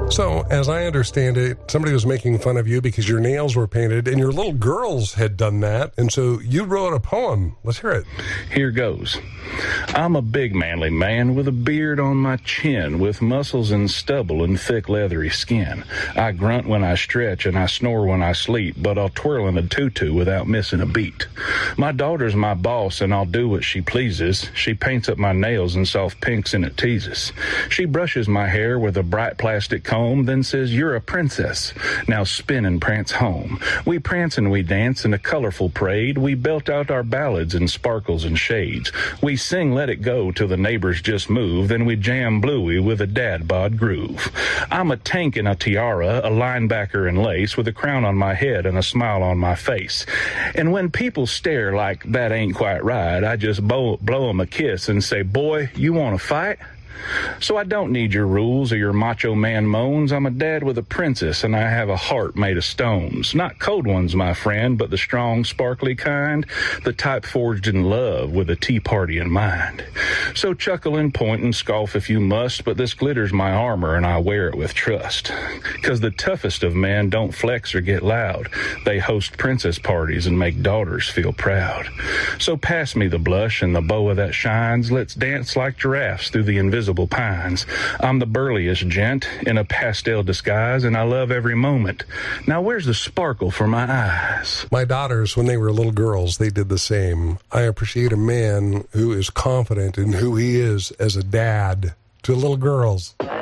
So, as I understand it, somebody was making fun of you because your nails were painted, and your little girls had done that, and so you wrote a poem. Let's hear it. Here goes. I'm a big manly man with a beard on my chin, with muscles and stubble and thick leathery skin. I grunt when I stretch and I snore when I sleep, but I'll twirl in a tutu without missing a beat. My daughter's my boss and I'll do what she pleases. She paints up my nails in soft pinks and it teases. She brushes my hair with a bright plastic comb, then says, "You're a princess. Now spin and prance home." We prance and we dance in a colorful parade. We belt out our ballads in sparkles and shades. We sing Let It Go till the neighbors just move, then we jam Bluey with a dad bod groove. I'm a tank in a tiara, a linebacker in lace, with a crown on my head and a smile on my face. And when people stare like that ain't quite right, I just blow 'em a kiss and say, "Boy, you want to fight?" So I don't need your rules or your macho man moans. I'm a dad with a princess, and I have a heart made of stones. Not cold ones, my friend, but the strong, sparkly kind, the type forged in love with a tea party in mind. So chuckle and point and scoff if you must, but this glitter's my armor, and I wear it with trust. 'Cause the toughest of men don't flex or get loud. They host princess parties and make daughters feel proud. So pass me the blush and the boa that shines. Let's dance like giraffes through the invisible pines. I'm the burliest gent in a pastel disguise, and I love every moment. Now where's the sparkle for my eyes? My daughters, when they were little girls, they did the same. I appreciate a man who is confident in who he is as a dad to little girls.